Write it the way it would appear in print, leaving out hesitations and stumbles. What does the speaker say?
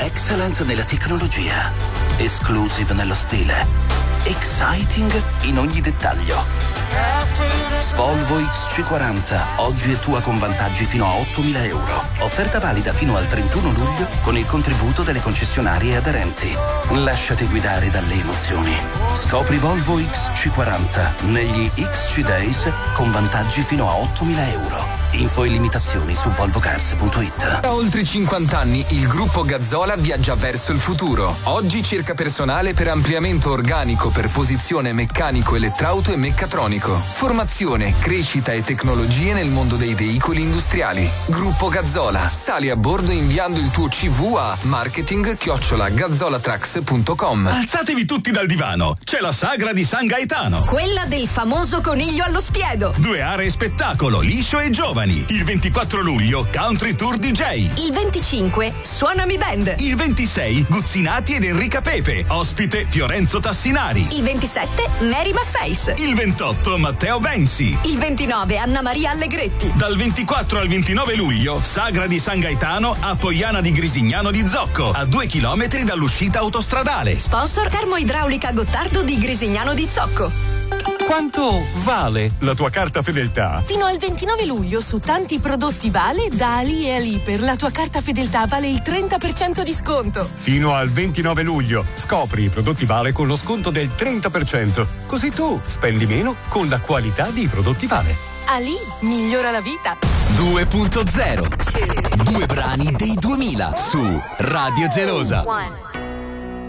Excellent nella tecnologia, exclusive nello stile, exciting in ogni dettaglio. Volvo XC40, oggi è tua con vantaggi fino a 8.000 euro. Offerta valida fino al 31 luglio con il contributo delle concessionarie aderenti. Lasciati guidare dalle emozioni. Scopri Volvo XC40 negli XC Days con vantaggi fino a 8.000 euro. Info e limitazioni su volvocars.it. Da oltre 50 anni il gruppo Gazzola viaggia verso il futuro. Oggi cerca personale per ampliamento organico per posizione meccanico, elettrauto e meccatronico. Formazione, crescita e tecnologie nel mondo dei veicoli industriali. Gruppo Gazzola. Sali a bordo inviando il tuo CV a marketing@gazzolatrax.com. Alzatevi tutti dal divano. C'è la sagra di San Gaetano. Quella del famoso coniglio allo spiedo. 2 aree spettacolo, liscio e giovani. Il 24 luglio Country Tour DJ. Il 25 Suonami Band. Il 26 Guzzinati ed Enrica Pepe. Ospite Fiorenzo Tassinari. Il 27 Mary Maface. Il 28 Matteo Bensi. Il 29 Anna Maria Allegretti. Dal 24 al 29 luglio Sagra di San Gaetano a Poiana di Grisignano di Zocco, a 2 chilometri dall'uscita autostradale. Sponsor Termoidraulica Gottardo di Grisignano di Zocco. Quanto vale la tua carta fedeltà? Fino al 29 luglio su tanti prodotti Vale, da Ali e Ali per la tua carta fedeltà vale il 30% di sconto. Fino al 29 luglio scopri i prodotti Vale con lo sconto del 30%. Così tu spendi meno con la qualità dei prodotti Vale. Ali migliora la vita. 2.0. 2 brani dei 2000 su Radio Gelosa.